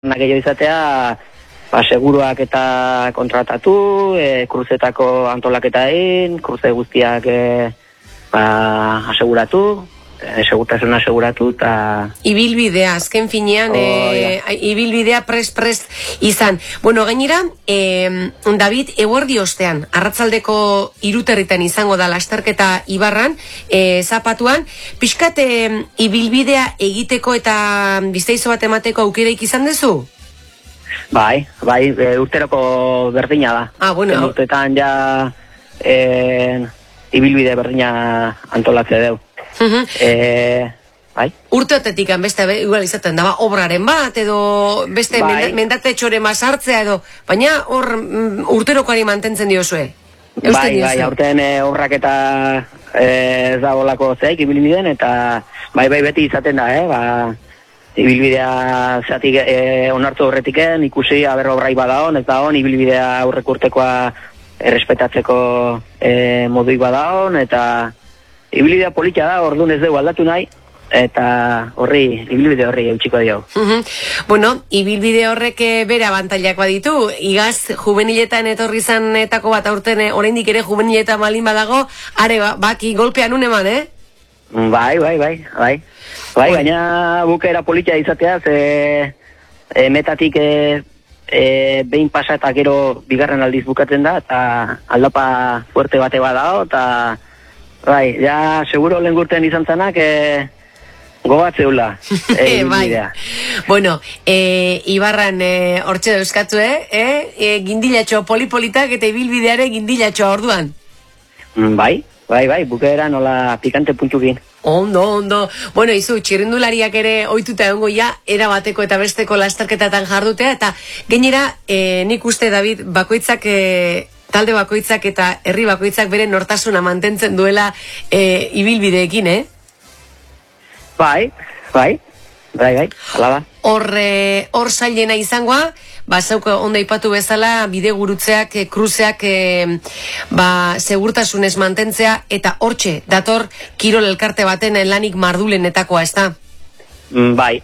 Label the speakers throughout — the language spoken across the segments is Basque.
Speaker 1: gehiago izatea, seguruak eta kontratatu, kruzetako antolaketa egin, kruze guztiak aseguratu, segurtasuna aseguratu, eta...
Speaker 2: Ibilbidea, azken finean, ibilbidea prest izan. Bueno, gainera, David, eguerdi ostean, arratzaldeko 3:00 izango da lasterketa Ibarran, Zapatuan, pixkat ibilbidea egiteko eta bizteizo bat emateko aukeraik izan dezu?
Speaker 1: Bai, urteroko berdina da.
Speaker 2: Bueno.
Speaker 1: Urtetan ja ibilbide berdina antolatzea deu. Bai?
Speaker 2: Urteotetik beste igual izaten daba obraren bat edo beste mendatetxore mazartzea edo, baina hor urterokoari mantentzen diozue.
Speaker 1: Bai, aurten obrak eta ez da bolako zeik ibilbideen eta bai beti izaten da, ibilbidea zatik onartu horretiken, ikusi aber obrai badaon, ez daon, ibilbidea aurrek urtekoa errespetatzeko moduik badaon, eta ibilbidea polita da, orduan ez dugu aldatu nahi, eta ibilbide horri eutxiko dio.
Speaker 2: Bueno, ibilbide horrek bere abantailak baditu, igaz juveniletan etorri zanetako bat aurten oraindik ere juveniletan malin badago, are baki golpean uneman,
Speaker 1: Bai, baina bukera polita izatea, metatik behin pasa eta gero bigarren aldiz bukatzen da, eta aldapa fuerte bate badao, eta bai, ja, seguro lehen gurten izan zanak, gobatzeula, ibilbidea.
Speaker 2: Bueno, Ibarran hortxe euskatzu, gindilatxo polipolitak eta ibilbideare gindilatxo orduan.
Speaker 1: Bai, bukera nola pikante puntukin.
Speaker 2: Ondo. Bueno, izu, txirrindulariak ere ohituta egongo ja, era bateko eta besteko lasterketatan jardutea, eta gainera, nik uste, David, talde bakoitzak eta herri bakoitzak bere nortasuna mantentzen duela ibilbideekin,
Speaker 1: Bai, hala da.
Speaker 2: Hor zailena izangoa, zauko ondo aipatu bezala, bidegurutzeak, kruzeak, segurtasunez mantentzea, eta hortxe, dator, kirol elkarte baten lanik mardulenetakoa, ez da?
Speaker 1: Bai.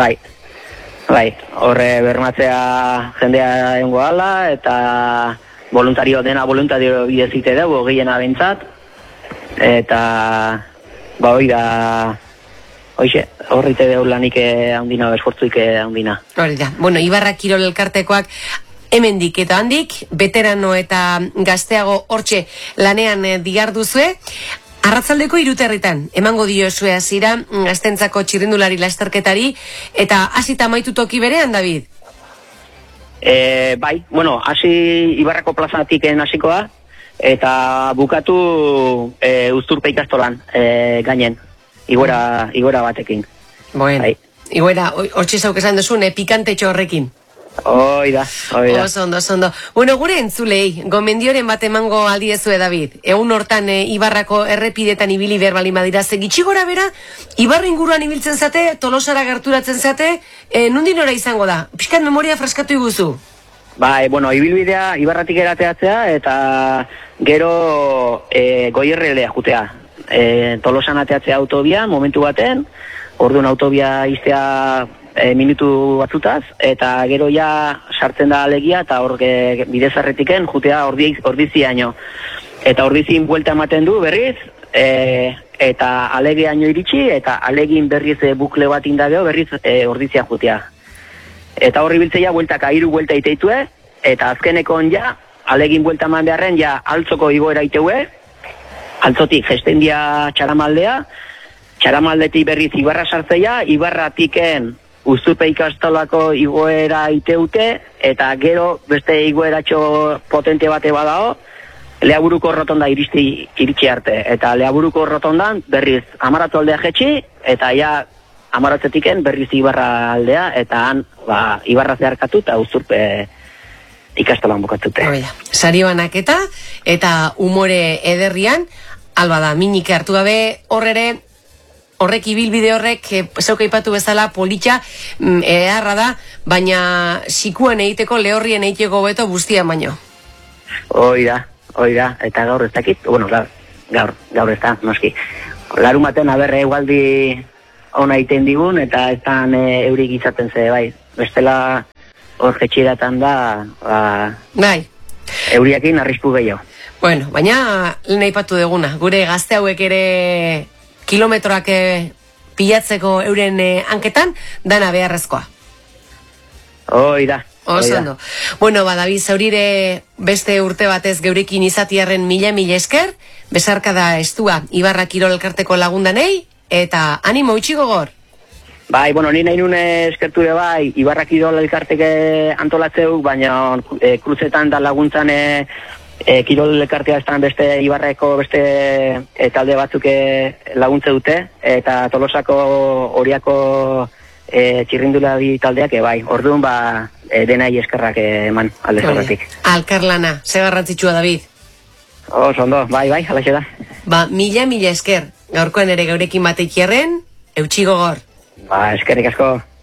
Speaker 1: Horre bermatzea jendea egongo ala, eta voluntario bidezite dugu, gehiena bentsat, eta hori da... Hoxe, horrite deu lanik handina, esfortzuik handina.
Speaker 2: Hori da. Bueno, Ibarra kirol elkartekoak hemendik eta handik, veterano eta gazteago hortxe lanean diharduzue. Arratzaldeko 3:00 emango diozue hasiera gaztentzako txirrindulari lasterketari, eta hasita amaitu toki berean, David?
Speaker 1: Bai, bueno, hasi Ibarrako plazatik hasikoa, eta bukatu Uzturpe ikastolan gainen. Igora batekin.
Speaker 2: Bueno, igora, hortxe zauk esan duzun, pikante txorrekin.
Speaker 1: Oida.
Speaker 2: Oso. Bueno, gure entzulei, gomendioren bat emango aldiezue, David. Egun hortan Ibarrako errepidetan ibili berbali madira. Gitxi gora bera, Ibarra inguruan ibiltzen zate, Tolosara gerturatzen zate, nundin ora izango da? Piskat memoria fraskatu iguzu.
Speaker 1: Bai, bueno, ibilbidea Ibarratik erateatzea, eta gero Goierrelea jutea. Tolosan ateatzea autobia, momentu baten, orduan autobia iztea minutu batzutaz, eta gero ja sartzen da alegia, eta hor bidezarretiken jutea ordiziaino. Eta ordizin buelta ematen du berriz, eta alegiaino iritsi, eta alegin berriz bukle bat indageo berriz ordizia jutea. Eta horri biltzea bueltaka 3 buelta iteitue, eta azkenekon ja, alegin buelta eman beharren ja altzoko igoera iteue, altzotik gestendia Txaramaldetik berriz Ibarra sartzeia, Ibarratiken Uzturpe ikastolako igoera iteute, eta gero beste igoeratxo potente bate badao, Leaburuko rotonda iritsi arte. Eta Leaburuko rotondan berriz Amaratu aldea jetxi, eta ja Amaratzetiken berriz Ibarra aldea, eta han Ibarra zeharkatu eta Uzturpe ikastolan bukatute.
Speaker 2: Sari banaketa eta umore ederrian, alba da, minik hartu gabe horrek ibilbide horrek, zeuka ipatu bezala politxa eharra da, baina sikuan egiteko, lehorrien egiteko beto guztian baino.
Speaker 1: Hoi da, eta gaur ez dakit, bueno, gaur ez da, noski. Larumaten aberre egualdi ona iten digun, eta ez dan eurik izaten ze, bai. bestela hor jetxiratan da,
Speaker 2: Bai.
Speaker 1: euriakin arrisku gehiago.
Speaker 2: Bueno, baina lehen aipatu duguna, gure gazte hauek ere kilometroak pilatzeko euren hanketan, dana beharrezkoa.
Speaker 1: Hoi da.
Speaker 2: Osondo. Bueno, David, zaurire beste urte batez geurekin izatiarren mila esker, besarkada estua Ibarra Kirol Elkarteko lagundanei, eta animo utxi gogor.
Speaker 1: Bai, bueno, ni nahi nune eskerture bai, Ibarra Kirol Elkarteke antolatzeuk, baina kruzetan da laguntzan Kirol Elkartea estan beste Ibarreko beste talde batzuk laguntze dute, eta Tolosako Oriako txirrindulari taldeak, bai, orduan denai eskerrak eman alde zorratik.
Speaker 2: Alkarlana, ze garrantzitsua, David.
Speaker 1: Ondo, bai, halaxe da.
Speaker 2: Mila esker, gaurkoan ere geurekin bateikierren, eutxi gogor.
Speaker 1: Eskerrik asko.